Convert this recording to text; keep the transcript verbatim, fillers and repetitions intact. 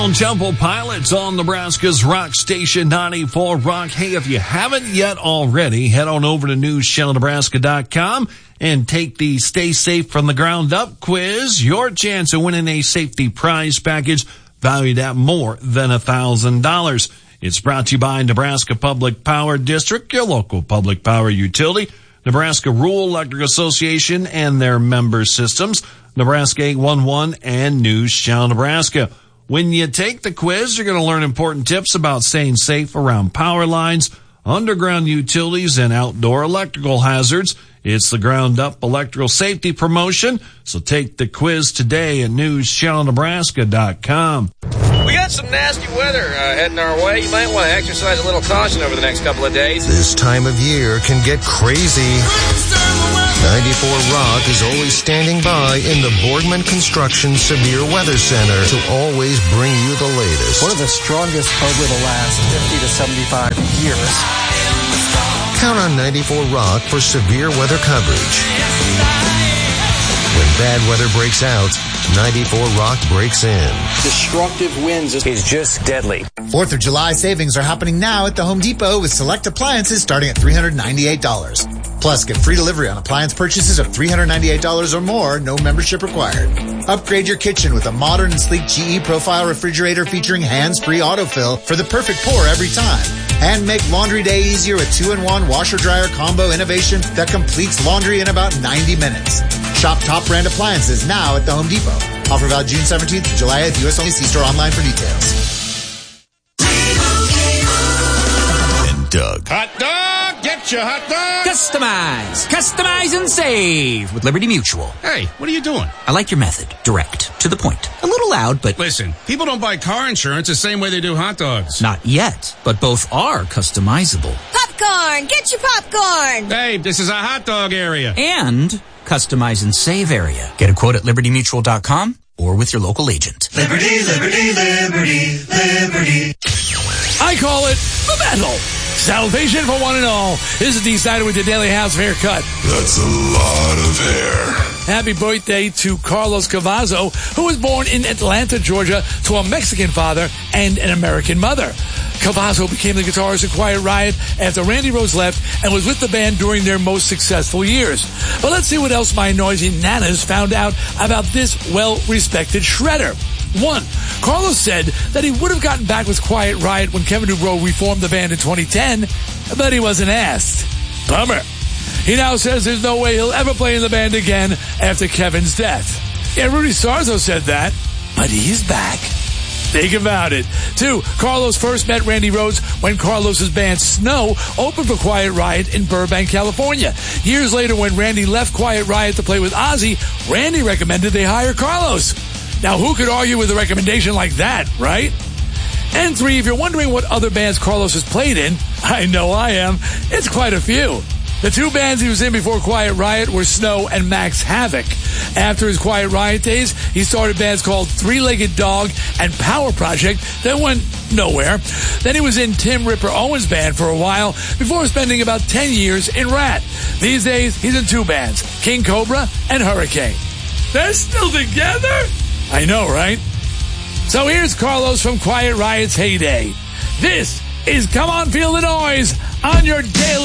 Temple Pilots on Nebraska's Rock Station ninety-four Rock. Hey, if you haven't yet already, head on over to news channel nebraska dot com and take the Stay Safe from the Ground Up quiz. Your chance of winning a safety prize package valued at more than a thousand dollars. It's brought to you by Nebraska Public Power District, your local public power utility, Nebraska Rural Electric Association and their member systems, Nebraska eight one one, and News Channel Nebraska. When you take the quiz, you're going to learn important tips about staying safe around power lines, underground utilities, and outdoor electrical hazards. It's the Ground Up Electrical Safety Promotion, so take the quiz today at news channel nebraska dot com. We got some nasty weather uh, heading our way. You might want to exercise a little caution over the next couple of days. This time of year can get crazy. ninety-four Rock is always standing by in the Boardman Construction Severe Weather Center to always bring you the latest. One of the strongest over the last fifty to seventy-five years. Count on ninety-four Rock for severe weather coverage. When bad weather breaks out, ninety-four Rock breaks in. Destructive winds is just deadly. Fourth of July savings are happening now at the Home Depot with select appliances starting at three hundred ninety-eight dollars. Plus, get free delivery on appliance purchases of three hundred ninety-eight dollars or more, no membership required. Upgrade your kitchen with a modern and sleek G E Profile refrigerator featuring hands-free autofill for the perfect pour every time. And make laundry day easier with two in one washer-dryer combo innovation that completes laundry in about ninety minutes. Shop top brand appliances now at the Home Depot. Offer valid June seventeenth to July eighth. U S only. See store online for details. And Doug. Hot dog! Get your hot dog! Customize! Customize and save with Liberty Mutual. Hey, what are you doing? I like your method. Direct. To the point. A little loud, but... Listen, people don't buy car insurance the same way they do hot dogs. Not yet, but both are customizable. Popcorn! Get your popcorn! Hey, this is a hot dog area. And customize and save area. Get a quote at liberty mutual dot com or with your local agent. Liberty, liberty, liberty, liberty. I call it the battle. Salvation for one and all. This is decided with the Daily House haircut. That's a lot of hair. Happy birthday to Carlos Cavazo, who was born in Atlanta, Georgia, to a Mexican father and an American mother. Cavazo became the guitarist of Quiet Riot after Randy Rhoads left and was with the band during their most successful years. But let's see what else my noisy nanas found out about this well-respected shredder. One, Carlos said that he would have gotten back with Quiet Riot when Kevin DuBrow reformed the band in twenty ten, but he wasn't asked. Bummer. He now says there's no way he'll ever play in the band again after Kevin's death. Yeah, Rudy Sarzo said that, but he's back. Think about it. Two, Carlos first met Randy Rhoads when Carlos's band Snow opened for Quiet Riot in Burbank, California. Years later, when Randy left Quiet Riot to play with Ozzy, Randy recommended they hire Carlos. Now, who could argue with a recommendation like that, right? And three, if you're wondering what other bands Carlos has played in, I know I am, it's quite a few. The two bands he was in before Quiet Riot were Snow and Max Havoc. After his Quiet Riot days, he started bands called Three-Legged Dog and Power Project that went nowhere. Then he was in Tim Ripper Owens' band for a while before spending about ten years in Rat. These days, he's in two bands, King Cobra and Hurricane. They're still together? I know, right? So here's Carlos from Quiet Riot's heyday. This is Come On Feel the Noise on your daily